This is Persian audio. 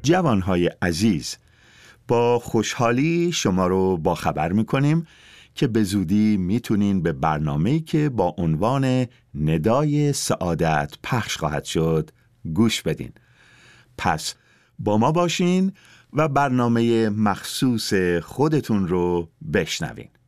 جوانهای عزیز، با خوشحالی شما رو باخبر میکنیم که به زودی میتونین به برنامه‌ای که با عنوان ندای سعادت پخش خواهد شد گوش بدین. پس با ما باشین و برنامه مخصوص خودتون رو بشنوین.